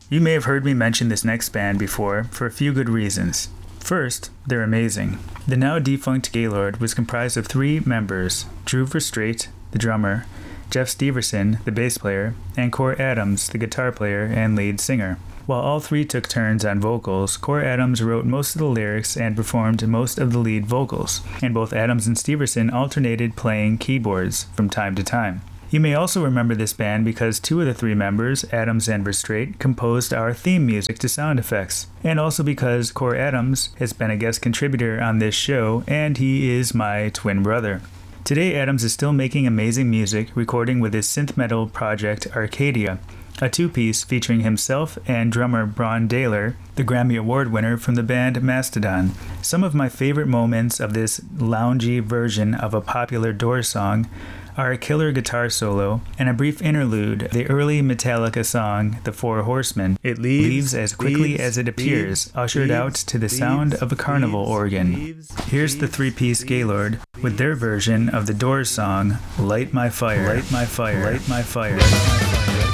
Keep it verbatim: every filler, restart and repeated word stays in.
You may have heard me mention this next band before for a few good reasons. First, they're amazing. The now defunct Gaylord was comprised of three members, Drew Verstraete, the drummer, Jeff Steverson, the bass player, and Core Adams, the guitar player and lead singer. While all three took turns on vocals, Core Adams wrote most of the lyrics and performed most of the lead vocals, and both Adams and Steverson alternated playing keyboards from time to time. You may also remember this band because two of the three members, Adams and Verstraete, composed our theme music to sound effects, and also because Core Adams has been a guest contributor on this show, and he is my twin brother. Today, Adams is still making amazing music, recording with his synth metal project Arcadia, a two-piece featuring himself and drummer Brann Dailor, the Grammy Award winner from the band Mastodon. Some of my favorite moments of this loungy version of a popular Doors song are a killer guitar solo and a brief interlude, the early Metallica song, The Four Horsemen. It leaves, leaves as quickly leaves, as it appears, leaves, ushered leaves, out to the leaves, sound of a carnival leaves, organ. Leaves, Here's the three-piece Gaylord with their version of the Doors song, Light My Fire, Light My Fire, Light My Fire. Light my fire.